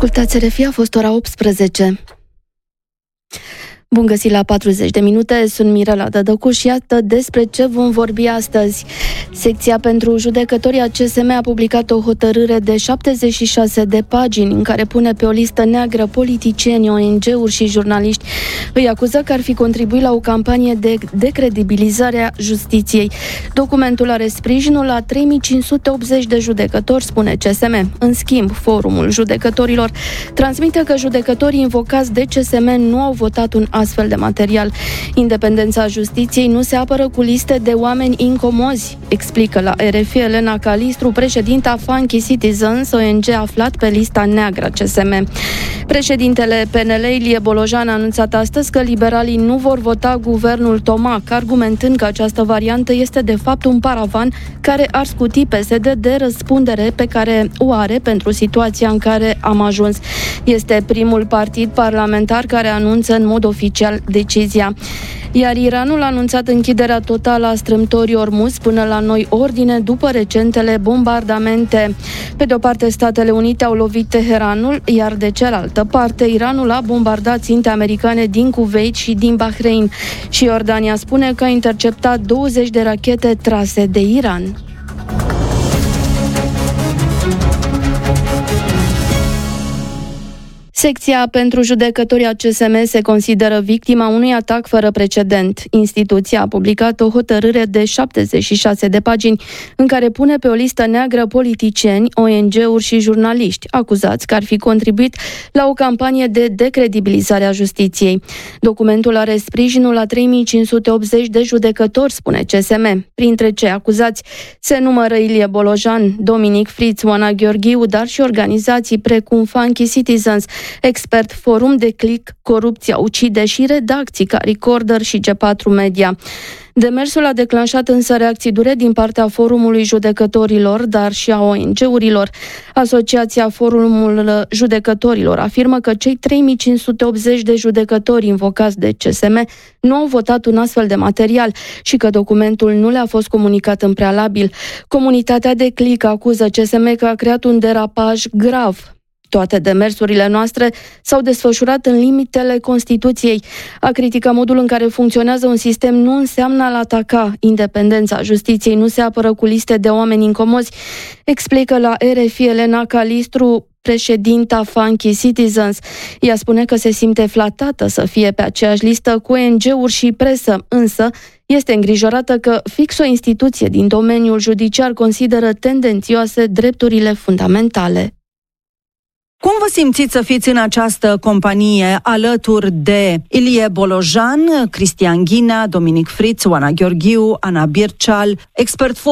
Ascultați RFI, a fost ora 18. Bun găsit la 40 de minute, sunt Mirela Dădăcu și iată despre ce vom vorbi astăzi. Secția pentru judecătorii CSM a publicat o hotărâre de 76 de pagini în care pune pe o listă neagră politicieni, ONG-uri și jurnaliști. Îi acuză că ar fi contribuit la o campanie de decredibilizare a justiției. Documentul are sprijinul la 3580 de judecători, spune CSM. În schimb, Forumul Judecătorilor transmite că judecătorii invocați de CSM nu au votat un astfel de material. Independența justiției nu se apără cu liste de oameni incomozi, explică la RFI Elena Calistru, președinta Funky Citizens, ONG aflat pe lista neagră CSM. Președintele PNL, Ilie Bolojan, a anunțat astăzi că liberalii nu vor vota guvernul Tomac, argumentând că această variantă este de fapt un paravan care ar scuti PSD de răspundere pe care o are pentru situația în care am ajuns. Este primul partid parlamentar care anunță în mod oficial decizia. Iar Iranul a anunțat închiderea totală a strâmtorii Ormuz până la noi ordine după recentele bombardamente. Pe de o parte, Statele Unite au lovit Teheranul, iar de cealaltă parte, Iranul a bombardat ținte americane din Kuwait și din Bahrain. Și Iordania spune că a interceptat 20 de rachete trase de Iran. Secția pentru judecătorii CSM se consideră victima unui atac fără precedent. Instituția a publicat o hotărâre de 76 de pagini în care pune pe o listă neagră politicieni, ONG-uri și jurnaliști acuzați că ar fi contribuit la o campanie de decredibilizare a justiției. Documentul are sprijinul la 3580 de judecători, spune CSM. Printre cei acuzați se numără Ilie Bolojan, Dominic Fritz, Oana Gheorghiu, dar și organizații precum Funky Citizens, Expert Forum de Click, Corupția ucide și redacții ca Recorder și G4 Media. Demersul a declanșat însă reacții dure din partea Forumului Judecătorilor, dar și a ONG-urilor. Asociația Forumul Judecătorilor afirmă că cei 3580 de judecători invocați de CSM nu au votat un astfel de material și că documentul nu le-a fost comunicat în prealabil. Comunitatea de Click acuză CSM că a creat un derapaj grav. Toate demersurile noastre s-au desfășurat în limitele Constituției. A criticat modul în care funcționează un sistem nu înseamnă a-l ataca. Independența justiției nu se apără cu liste de oameni incomozi, explică la RFI Elena Calistru, președinta Funky Citizens. Ea spune că se simte flatată să fie pe aceeași listă cu ONG-uri și presă, însă este îngrijorată că fix o instituție din domeniul judiciar consideră tendențioase drepturile fundamentale. Cum vă simțiți să fiți în această companie alături de Ilie Bolojan, Cristian Ghinea, Dominic Fritz, Oana Gheorghiu, Ana Birceal, Expert